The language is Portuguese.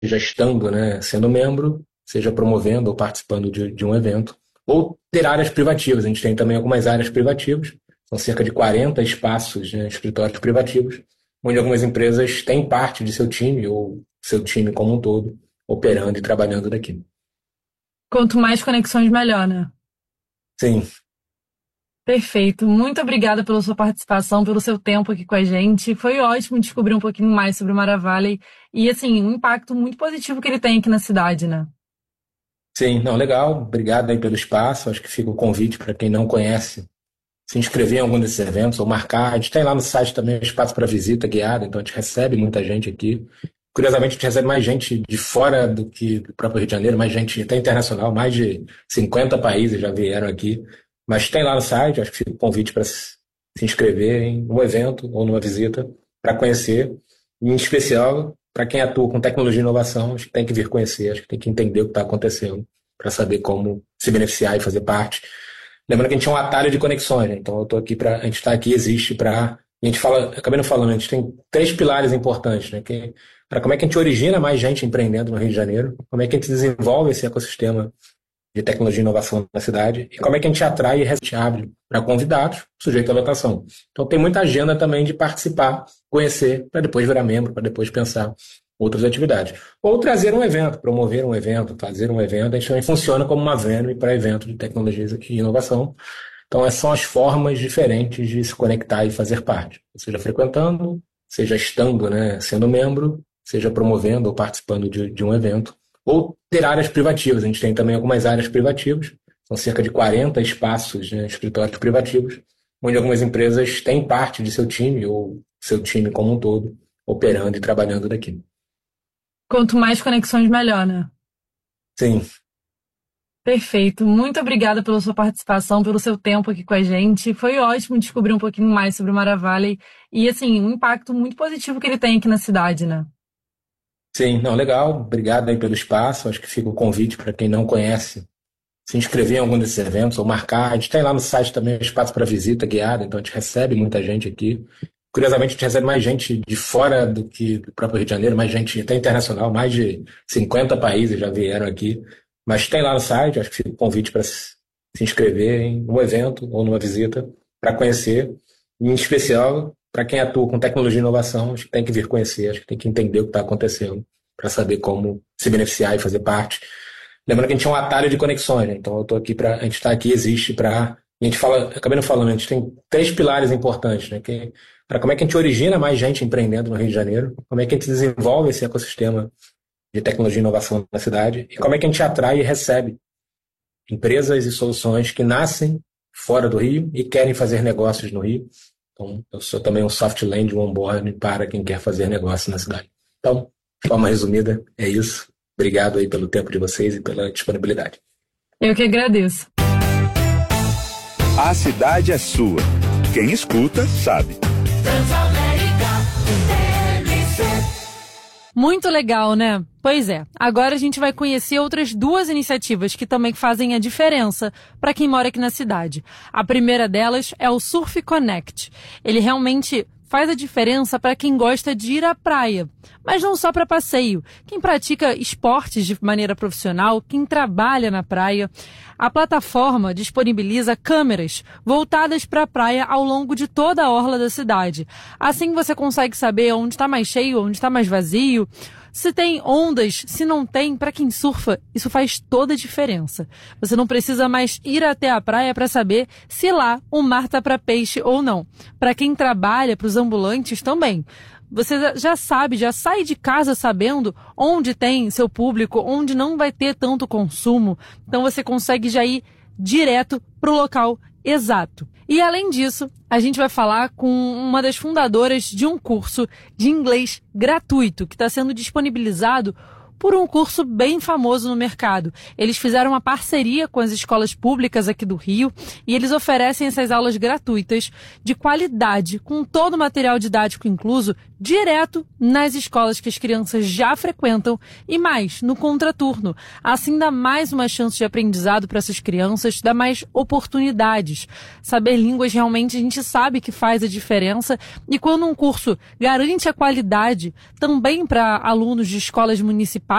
seja estando, né, sendo membro, seja promovendo ou participando de um evento, ou ter áreas privativas. A gente tem também algumas áreas privativas, são cerca de 40 espaços, né, escritórios privativos, onde algumas empresas têm parte de seu time ou seu time como um todo operando e trabalhando daqui. Quanto mais conexões, melhor, né? Sim, Perfeito. Muito obrigada pela sua participação, pelo seu tempo aqui com a gente. Foi ótimo descobrir um pouquinho mais sobre o Maravalli e, assim, um impacto muito positivo que ele tem aqui na cidade, né? sim, não, legal. Obrigado aí pelo espaço. Acho que fica o convite para quem não conhece se inscrever em algum desses eventos ou marcar. A gente tem lá no site também espaço para visita guiada, então a gente recebe muita gente aqui. Curiosamente, a gente recebe mais gente de fora do que do próprio Rio de Janeiro, mais gente até internacional, mais de 50 países já vieram aqui. Mas tem lá no site, acho que fica o convite para se inscrever em um evento ou numa visita para conhecer. Em especial, para quem atua com tecnologia e inovação, acho que tem que vir conhecer, acho que tem que entender o que está acontecendo para saber como se beneficiar e fazer parte. Lembrando que a gente é um atalho de conexões, né? Então eu estou aqui para. A gente está aqui, existe para. A gente fala, acabei não falando, a gente tem três pilares importantes, né? Para como é que a gente origina mais gente empreendendo no Rio de Janeiro, como é que a gente desenvolve esse ecossistema de tecnologia e inovação na cidade, e como é que a gente atrai e abre para convidados, sujeito à lotação. Então tem muita agenda também de participar, conhecer, para depois virar membro, para depois pensar outras atividades. Ou trazer um evento, promover um evento, fazer um evento, a gente também funciona como uma venue para evento de tecnologia e inovação. Então, essas são as formas diferentes de se conectar e fazer parte. Seja frequentando, seja estando, né, sendo membro, seja promovendo ou participando de um evento, ou ter áreas privativas. A gente tem também algumas áreas privativas, são cerca de 40 espaços, né, escritórios privativos, onde algumas empresas têm parte de seu time ou seu time como um todo operando e trabalhando daqui. Quanto mais conexões, melhor, né? Sim, Perfeito. Muito obrigada pela sua participação, pelo seu tempo aqui com a gente. Foi ótimo descobrir um pouquinho mais sobre o Maravalli e, assim, um impacto muito positivo que ele tem aqui na cidade, né? sim, não, legal. Obrigado aí pelo espaço. Acho que fica o convite para quem não conhece se inscrever em algum desses eventos ou marcar. A gente tem lá no site também espaço para visita guiada, então a gente recebe muita gente aqui. Curiosamente, a gente recebe mais gente de fora do que do próprio Rio de Janeiro, mais gente até internacional, mais de 50 países já vieram aqui. Mas tem lá no site, acho que fica o convite para se inscrever em um evento ou numa visita para conhecer. Em especial, para quem atua com tecnologia e inovação, acho que tem que vir conhecer, acho que tem que entender o que está acontecendo para saber como se beneficiar e fazer parte. Lembrando que a gente é um atalho de conexões, né? Então eu estou aqui para. A gente está aqui, existe para. A gente fala, acabei não falando, a gente tem três pilares importantes, né? Para como é que a gente origina mais gente empreendendo no Rio de Janeiro, como é que a gente desenvolve esse ecossistema de tecnologia e inovação na cidade, e como é que a gente atrai e recebe empresas e soluções que nascem fora do Rio e querem fazer negócios no Rio. Então, eu sou também um soft land onboarding para quem quer fazer negócio na cidade. Então, de forma resumida, é isso. Obrigado aí pelo tempo de vocês e pela disponibilidade. Eu que agradeço. A cidade é sua. Quem escuta, sabe. Muito legal, né? Pois é, agora a gente vai conhecer outras duas iniciativas que também fazem a diferença para quem mora aqui na cidade. A primeira delas é o Surf Connect. Ele realmente faz a diferença para quem gosta de ir à praia, mas não só para passeio. Quem pratica esportes de maneira profissional, quem trabalha na praia. A plataforma disponibiliza câmeras voltadas para a praia ao longo de toda a orla da cidade. Assim você consegue saber onde está mais cheio, onde está mais vazio, se tem ondas, se não tem. Para quem surfa, isso faz toda a diferença. Você não precisa mais ir até a praia para saber se lá o mar está para peixe ou não. Para quem trabalha, para os ambulantes também. Você já sabe, já sai de casa sabendo onde tem seu público, onde não vai ter tanto consumo. Então você consegue já ir direto para o local exato. E além disso, a gente vai falar com uma das fundadoras de um curso de inglês gratuito que está sendo disponibilizado por um curso bem famoso no mercado. Eles fizeram uma parceria com as escolas públicas aqui do Rio e eles oferecem essas aulas gratuitas de qualidade, com todo o material didático incluso, direto nas escolas que as crianças já frequentam e mais, no contraturno. Assim dá mais uma chance de aprendizado para essas crianças, dá mais oportunidades. Saber línguas realmente a gente sabe que faz a diferença e quando um curso garante a qualidade também para alunos de escolas municipais,